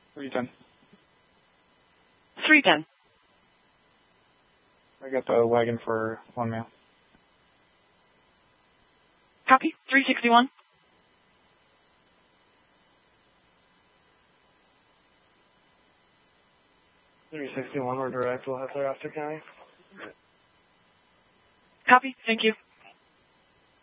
310. 310. I got the wagon for 1 male. Copy. 361. 361, we're direct. We'll have Thereafter County. Copy. Thank you.